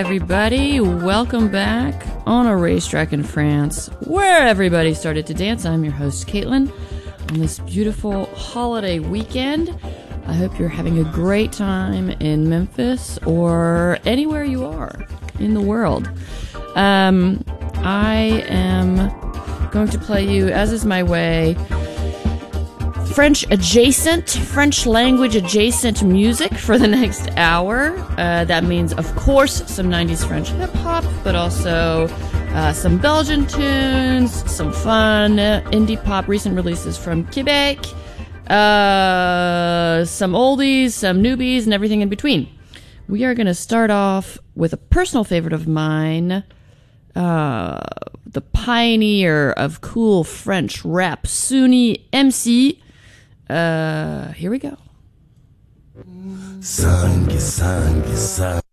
everybody. Welcome back on a racetrack in France where everybody started to dance. I'm your host, Caitlin, on this beautiful holiday weekend. I hope you're having a great time in Memphis or anywhere you are in the world. I am going to play you, as is my way, French language adjacent music for the next hour. That means, of course, some 90s French hip-hop, but also some Belgian tunes, some fun indie pop recent releases from Quebec, some oldies, some newbies, and everything in between. We are going to start off with a personal favorite of mine, the pioneer of cool French rap, Sunny MC. Here we go. Sangue, sangue, sangue.